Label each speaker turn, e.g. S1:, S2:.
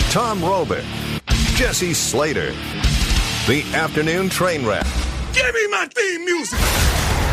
S1: Tom Roebuck, Jesse Slater. The Afternoon Train Wreck.
S2: Give me my theme music!